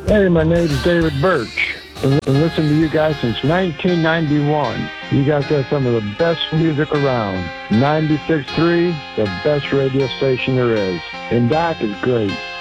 Hey, my name's David Birch. I've been listening to you guys since 1991. You guys got some of the best music around. 96.3, the best radio station there is. And Doc is great.